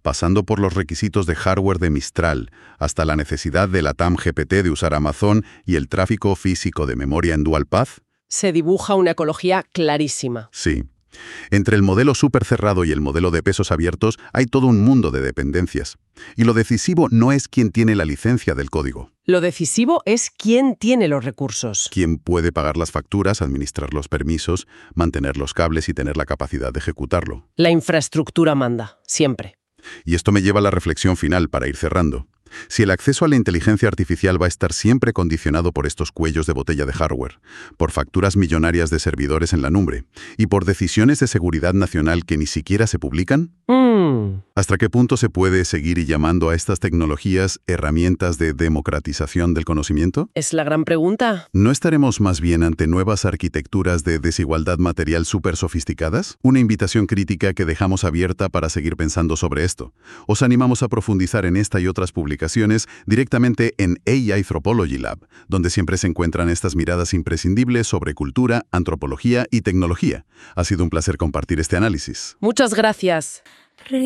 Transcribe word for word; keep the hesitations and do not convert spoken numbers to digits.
pasando por los requisitos de hardware de Mistral, hasta la necesidad de la T A M G P T de usar Amazon y el tráfico físico de memoria en dual path. Se dibuja una ecología clarísima. Sí. Entre el modelo súper cerrado y el modelo de pesos abiertos hay todo un mundo de dependencias. Y lo decisivo no es quién tiene la licencia del código. Lo decisivo es quién tiene los recursos. Quién puede pagar las facturas, administrar los permisos, mantener los cables y tener la capacidad de ejecutarlo. La infraestructura manda, siempre. Y esto me lleva a la reflexión final para ir cerrando. Si el acceso a la inteligencia artificial va a estar siempre condicionado por estos cuellos de botella de hardware, por facturas millonarias de servidores en la nube y por decisiones de seguridad nacional que ni siquiera se publican, Mm. ¿hasta qué punto se puede seguir llamando a estas tecnologías herramientas de democratización del conocimiento? Es la gran pregunta. ¿No estaremos más bien ante nuevas arquitecturas de desigualdad material súper sofisticadas? Una invitación crítica que dejamos abierta para seguir pensando sobre esto. Os animamos a profundizar en esta y otras publicaciones directamente en A I Anthropology Lab, donde siempre se encuentran estas miradas imprescindibles sobre cultura, antropología y tecnología. Ha sido un placer compartir este análisis. Muchas gracias.